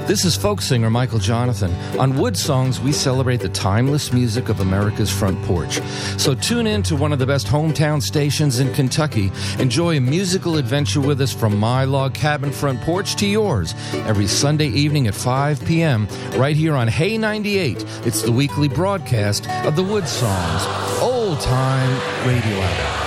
This is folk singer Michael Jonathan. On Wood Songs, we celebrate the timeless music of America's front porch. So tune in to one of the best hometown stations in Kentucky. Enjoy a musical adventure with us from my log cabin front porch to yours every Sunday evening at 5 p.m. right here on Hay 98. It's the weekly broadcast of the Wood Songs, old-time radio hour.